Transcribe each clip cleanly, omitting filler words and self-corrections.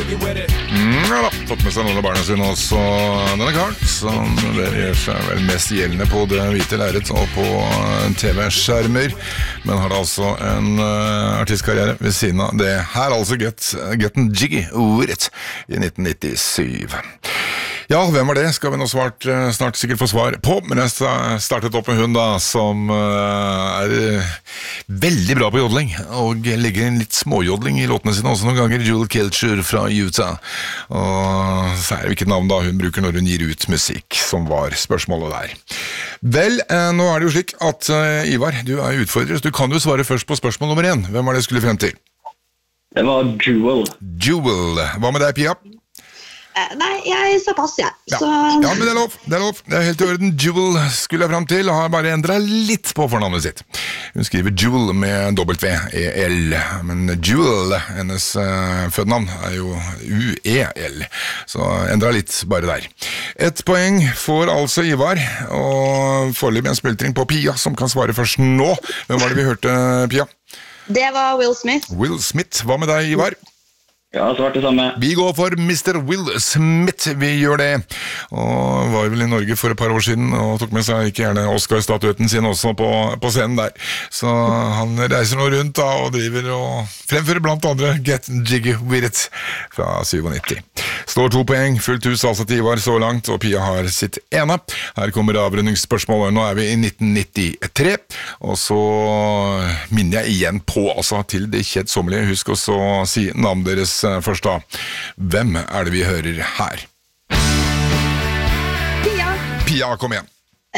Ja da, fått med seg noen av barna sine også denne kart, som gjør seg vel mest gjeldende på det hvite lerret og på TV-skjermer, men har da altså en artistkarriere ved siden av det her, altså Getting Jiggy With It i 1997. Ja, hvem var det? Skal vi nå snart sikkert få svar på, men jeg startet opp med hun da, som veldig bra på jodling, og legger en litt småjodling i låtene sine også noen ganger, Jewel Kilcher fra Utah, og så det hvilket navn da hun bruker når hun gir ut musikk, som var spørsmålet der. Vel, nå det jo slik at Ivar, du jo utfordrer, så du kan jo svare først på spørsmål nummer 1. Hvem var det jeg skulle frem til? Det var Jewel. Jewel. Hva med deg, Pia? Nei, jeg sa pass, jeg. Ja. Ja, men det lov. Det helt i orden. Jewel skulle jeg frem til, og har bare endret litt på fornavnet sitt. Hun skriver Jewel med W-E-L, men Jewel, hennes fødenavn, jo U-E-L, så endret litt bare der. 1 poeng får altså Ivar, og foreløpig en spiltring på Pia, som kan svare først nå. Hvem var det vi hørte, Pia? Det var Will Smith. Will Smith. Hva med deg, Ivar? Ja, svart det samme. Vi går for Mr. Will Smith, vi gjør det. Og var vel i Norge for et par år siden, og tok med seg ikke gjerne Oscar-statuetten sin også på scenen der. Så han reiser nå rundt da, og driver og fremfører blant andre Getting Jiggy With It fra 97. Står 2 poeng, fullt hus altså til Ivar så langt, og Pia har sitt ene. Her kommer avrundingsspørsmålet, nå vi i 1993, og så minner jeg igjen på, altså til det kjedsommelige, husk også å si navn deres først da. Hvem det vi hører her? Pia. Pia, kom igjen.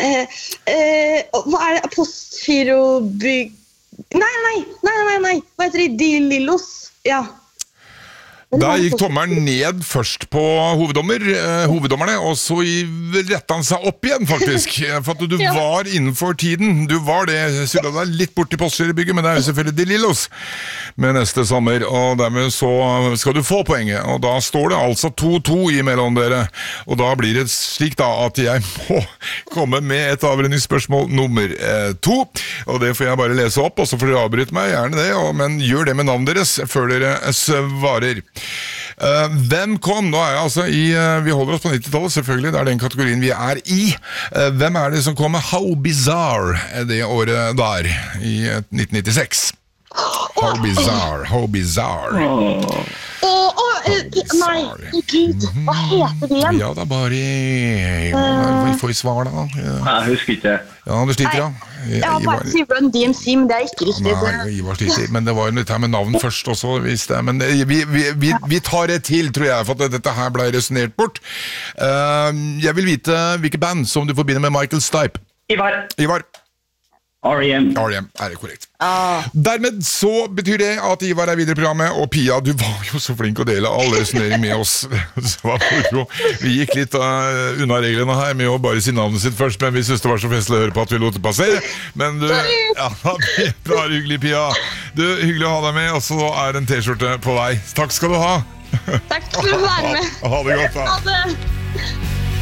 Hva det? Postgirobygg... Nei. Hva heter de? De Lillos? Ja. Da gikk tommeren ned først på hoveddommerne, og så rettet han seg opp igjen, faktisk. For at du var innenfor tiden. Du var det, sydde deg litt bort til Postgirobygget, men det jo selvfølgelig De Lillos med neste sommer, og dermed så skal du få poenget. Og da står det altså 2-2 imellom dere, og da blir det slik da at jeg må komme med et avrundingsspørsmål nummer 2, og det får jeg bare lese opp, og så får dere avbryte meg, gjerne det, men gjør det med navnet deres før dere svarer. Hvem kom? Nå jeg altså vi holder oss på 90-tallet, selvfølgelig, det den kategorien vi i. Hvem det som kom med How Bizarre det året der, i 1996? How Bizarre. Nei, Gud, hva heter det igjen? Ja, det bare... Får vi svar da? Jeg husker ikke. Ja, du sliter, ja. Jeg har bare si Run DMC, men det ikke riktig. Nei, Ivar sliter, men det var litt her med navn først også, hvis det. Men vi tar det til, tror jeg, for at dette her ble resonert bort. Jeg vil vite hvilke band som du forbinder med Michael Stipe. Ivar. R.E.M. Det korrekt. Dermed så betyr det at Ivar videre i programmet, og Pia, du var jo så flink å dele all resonering med oss. Vi gikk litt unna reglene her med å bare si navnet sitt først, men vi synes det var så festlig å høre på at vi lot det passere. Men du, ja, det bra hyggelig, Pia. Du, hyggelig å ha deg med, og så en t-skjorte på vei. Takk skal du ha. Takk skal du være med. Ha det godt da. Ha det.